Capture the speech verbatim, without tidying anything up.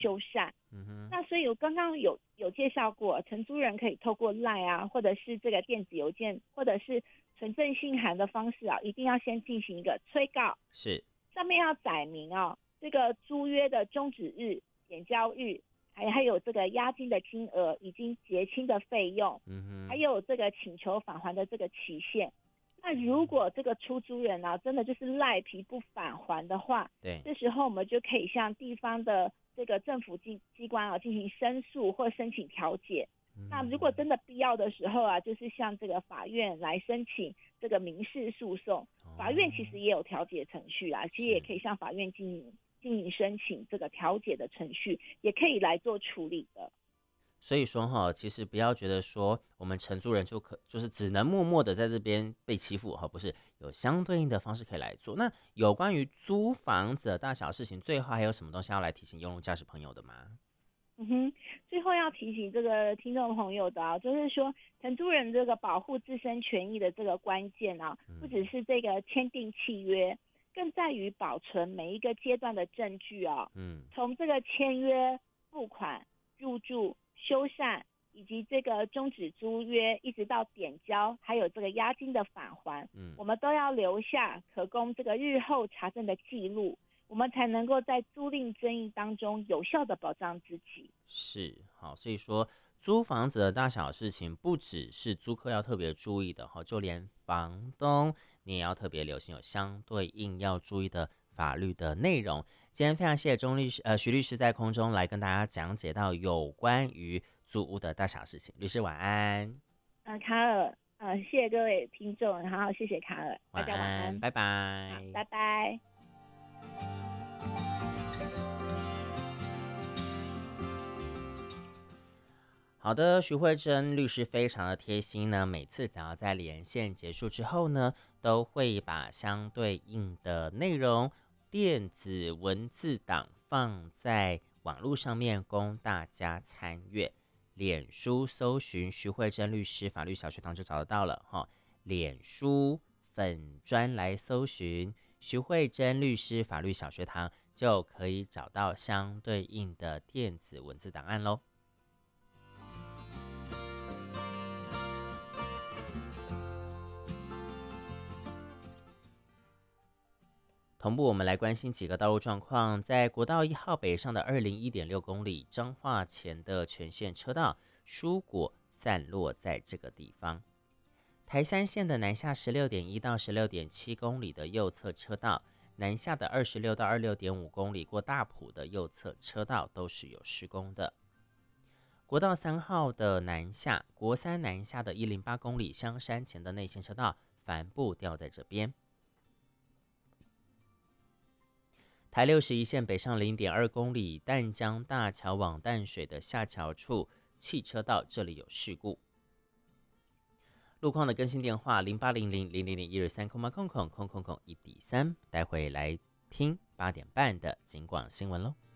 修缮。 嗯哼， 那所以我刚刚有有介绍过，承租人可以透过 LINE 啊，或者是这个电子邮件，或者是存证信函的方式啊，一定要先进行一个催告， 是， 上面要载明哦，这个租约的终止日、点交日，还还有这个押金的金额，已经结清的费用， 嗯哼， 还有这个请求返还的这个期限。那如果这个出租人啊，真的就是赖皮不返还的话， 对， 这时候我们就可以向地方的这个政府机机关啊进行申诉或申请调解。那如果真的必要的时候啊，就是向这个法院来申请这个民事诉讼。法院其实也有调解程序啊，其实也可以向法院进行进行申请这个调解的程序，也可以来做处理的。 所以说哈，其实不要觉得说我们承租人就可就是只能默默的在这边被欺负哈，不是有相对应的方式可以来做。那有关于租房子的大小事情，最后还有什么东西要来提醒用路驾驶朋友的吗？ 嗯哼，最后要提醒这个听众朋友的啊，就是说承租人这个保护自身权益的这个关键啊，不只是这个签订契约，更在于保存每一个阶段的证据啊。 嗯， 从这个签约、付款、入住、修缮，以及这个终止租约，一直到点交，还有这个押金的返还， 嗯， 我们都要留下可供这个日后查证的记录。我们才能够在租赁争议当中有效的保障自己。 是，好，所以说租房子的大小事情，不只是租客要特别注意的哈，就连房东你也要特别留心，有相对应要注意的法律的内容。今天非常谢谢钟律师，呃，徐律师在空中来跟大家讲解到有关于租屋的大小事情。律师晚安， 呃，卡尔，呃，谢谢各位听众，然后谢谢卡尔，大晚安， 家晚安， 拜好， 拜。 拜拜。 好的，徐慧珍律师非常的贴心呢，每次只要在连线结束之后呢，都会把相对应的内容电子文字档放在网络上面供大家参阅。脸书搜寻徐慧珍律师法律小学堂就找得到了哈，脸书粉专来搜寻徐慧珍律师法律小学堂，就可以找到相对应的电子文字档案喽。同步，我们来关心几个道路状况。在国道一号北上的二零一点六公里彰化前的全线车道，蔬果散落在这个地方。台三线的南下十六点一到十六点七公里的右侧车道，南下的二十六到二十六点五公里过大埔的右侧车道都是有施工的。国道三号的南下，国三南下的一零八公里香山前的内线车道，帆布掉在这边。台六十一线北上零点二公里，淡江大桥往淡水的下桥处汽车道，这里有事故。路况的更新电话零八零零零零零一二三空八空空空空空一底三，待会来听八点半的警广新闻喽。